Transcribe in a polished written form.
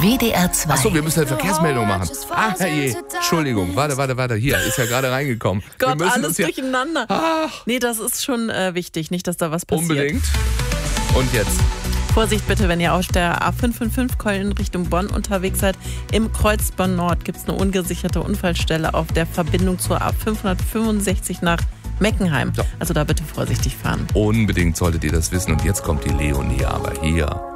WDR 2. Achso, wir müssen eine Verkehrsmeldung machen. Ach, herrje. Entschuldigung, warte. Hier, ist ja gerade reingekommen. Gott, alles durcheinander. Nee, das ist schon wichtig, nicht, dass da was passiert. Unbedingt. Und jetzt? Vorsicht bitte, wenn ihr auf der A555 Köln Richtung Bonn unterwegs seid. Im Kreuz Bonn Nord gibt es eine ungesicherte Unfallstelle auf der Verbindung zur A565 nach Meckenheim. Also da bitte vorsichtig fahren. Unbedingt solltet ihr das wissen. Und jetzt kommt die Leonie aber hier.